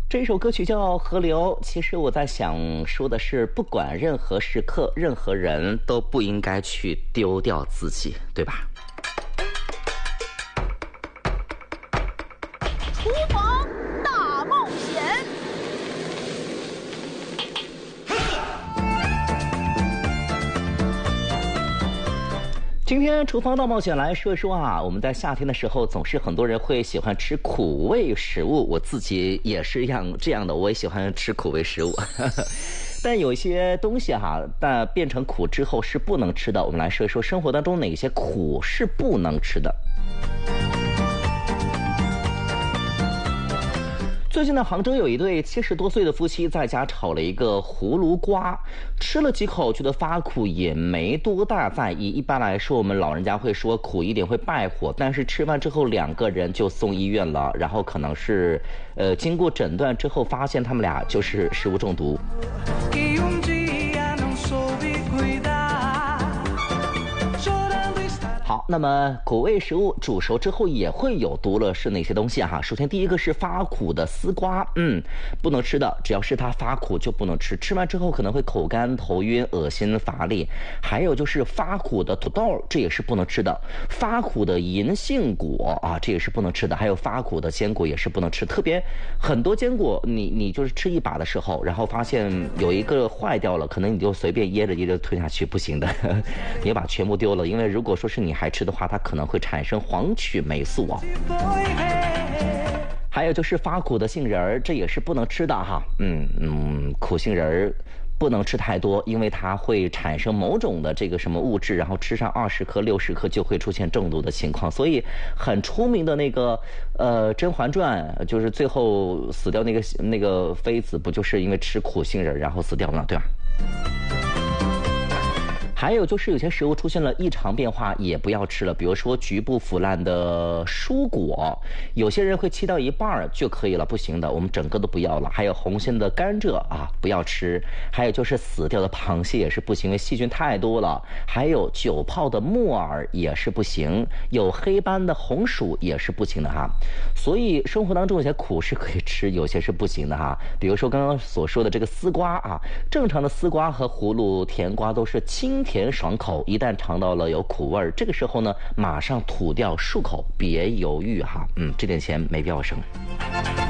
这首歌曲叫《河流》，其实我在想说的是，不管任何时刻、任何人都不应该去丢掉自己，对吧？ 厨房大冒险。 今天厨房大冒险来说一说啊，我们在夏天的时候，总是很多人会喜欢吃苦味食物，我自己也是这样的，我也喜欢吃苦味食物。但有一些东西哈，但变成苦之后是不能吃的。我们来说一说生活当中哪些苦是不能吃的。最近呢，杭州有一对70多岁的夫妻在家炒了一个葫芦瓜，吃了几口觉得发苦，也没多大在意。一般来说，我们老人家会说苦一点会败火，但是吃完之后2个人就送医院了，然后可能是经过诊断之后发现他们俩就是食物中毒。好，那么苦味食物煮熟之后也会有毒了，是哪些东西哈？首先第一个是发苦的丝瓜，不能吃的，只要是它发苦就不能吃，吃完之后可能会口干、头晕、恶心、乏力。还有就是发苦的土豆，这也是不能吃的。发苦的银杏果啊，这也是不能吃的。还有发苦的坚果也是不能吃，特别很多坚果你就是吃一把的时候，然后发现有一个坏掉了，可能你就随便噎着吞下去，不行的，你把全部丢了，因为如果说是你还吃的话，它可能会产生黄曲霉素啊。还有就是发苦的杏仁儿，这也是不能吃的哈。苦杏仁儿不能吃太多，因为它会产生某种的这个什么物质，然后吃上20克、60克就会出现中毒的情况。所以很出名的那个《甄嬛传》，就是最后死掉那个妃子，不就是因为吃苦杏仁然后死掉了，对吧？还有就是有些食物出现了异常变化也不要吃了，比如说局部腐烂的蔬果，有些人会切到一半就可以了，不行的，我们整个都不要了。还有红心的甘蔗啊，不要吃。还有就是死掉的螃蟹也是不行，因为细菌太多了。还有久泡的木耳也是不行，有黑斑的红薯也是不行的哈。所以生活当中有些苦是可以吃，有些是不行的哈。比如说刚刚所说的这个丝瓜啊，正常的丝瓜和葫芦甜瓜都是清甜爽口，一旦尝到了有苦味儿，这个时候呢，马上吐掉漱口，别犹豫哈。这点钱没必要省。